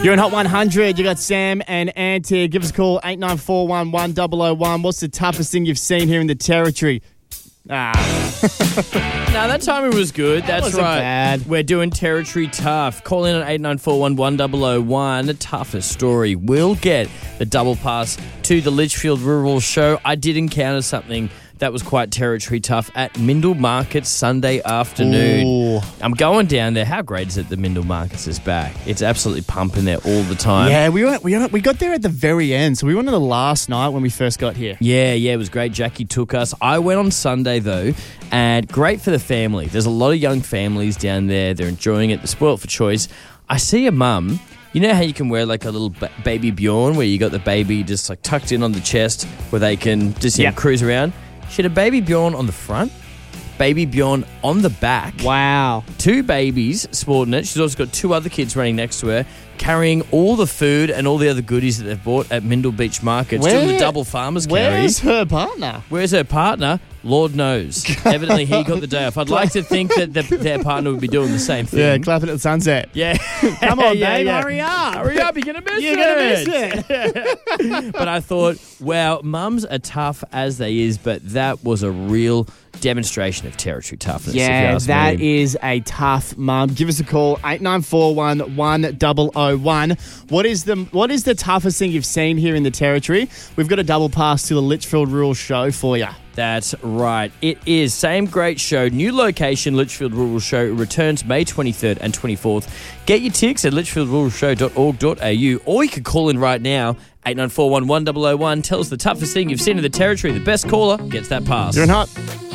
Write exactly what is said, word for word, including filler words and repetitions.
You're in Hot one hundred. You got Sam and Ant here. Give us a call, eight nine four one, one zero zero one. What's the toughest thing you've seen here in the territory? Ah. No, that timing was good. That That's wasn't right. bad. We're doing territory tough. Call in on eight nine four one, one zero zero one. The toughest story will get the double pass to the Litchfield Rural Show. I did encounter something that was quite territory tough at Mindle Market Sunday afternoon. Ooh. I'm going down there. How great is it that Mindle Markets is back? It's absolutely pumping there all the time. Yeah, we went, we went, we got there at the very end, so we went on the last night when we first got here. Yeah, yeah, it was great. Jackie took us. I went on Sunday, though, and great for the family. There's a lot of young families down there. They're enjoying it. They're spoilt for choice. I see a mum. You know how you can wear like a little ba- baby Bjorn where you got the baby just like tucked in on the chest where they can just you know, Yep. cruise around? She had a baby Bjorn on the front, baby Bjorn on the back. Wow. Two babies sporting it. She's also got two other kids running next to her, carrying all the food and all the other goodies that they've bought at Mindle Beach Market. Doing the double farmers carry. Where's her partner? Where's her partner? Lord knows. Evidently, he got the day off. I'd like to think that the, their partner would be doing the same thing. Yeah, clapping at the sunset. Yeah. Come on, Yeah, babe, yeah. hurry up. Hurry up, you're going to miss You're it. going to miss it. But I thought, wow, mums are tough as they is, but that was a real demonstration of territory toughness. if you Yeah, ask that me. is a tough mum. Give us a call, eight nine four one, one zero zero one. What is the what is the toughest thing you've seen here in the territory? We've got a double pass to the Litchfield Rural Show for you. That's right. It is. Same great show. New location, Litchfield Rural Show. Returns May twenty-third and twenty-fourth. Get your tickets at litchfield rural show dot org dot a u, or you can call in right now, eight nine four one, one zero zero one. Tell us the toughest thing you've seen in the territory. The best caller gets that pass. You're in Hot.